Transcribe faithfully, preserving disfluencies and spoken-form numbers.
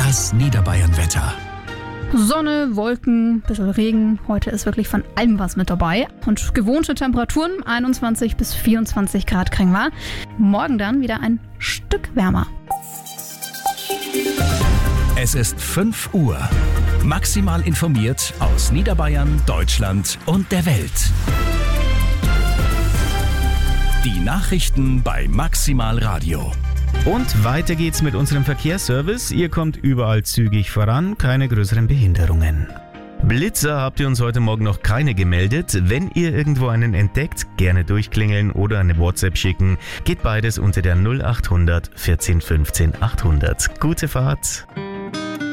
Das Niederbayern-Wetter. Sonne, Wolken, bisschen Regen. Heute ist wirklich von allem was mit dabei. Und gewohnte Temperaturen, einundzwanzig bis vierundzwanzig Grad kriegen wir. Morgen dann wieder ein Stück wärmer. Es ist fünf Uhr. Maximal informiert aus Niederbayern, Deutschland und der Welt. Die Nachrichten bei Maximal Radio. Und weiter geht's mit unserem Verkehrsservice. Ihr kommt überall zügig voran, keine größeren Behinderungen. Blitzer habt ihr uns heute Morgen noch keine gemeldet. Wenn ihr irgendwo einen entdeckt, gerne durchklingeln oder eine WhatsApp schicken. Geht beides unter der null acht hundert vierzehn fünfzehn achthundert. Gute Fahrt!